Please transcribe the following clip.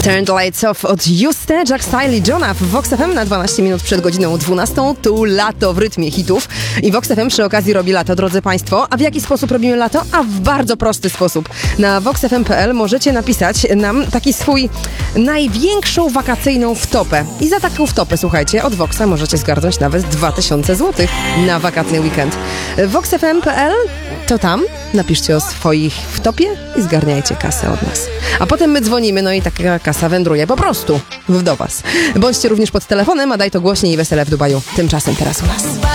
Turn the Lights Off od Juste, Jack Style i Johna w Vox FM na 12 minut przed godziną 12. Tu lato w rytmie hitów. I Vox FM przy okazji robi lato, drodzy Państwo. A w jaki sposób robimy lato? A w bardzo prosty sposób. Na voxfm.pl możecie napisać nam taki swój największą wakacyjną wtopę. I za taką wtopę, słuchajcie, od Voxa możecie zgarnąć nawet 2000 zł na wakacjny weekend. voxfm.pl to tam napiszcie o swoich wtopie i zgarniajcie kasę od nas. A potem my dzwonimy, no i taka kasa wędruje po prostu do was. Bądźcie również pod telefonem, a daj to głośniej i wesele w Dubaju. Tymczasem teraz u nas.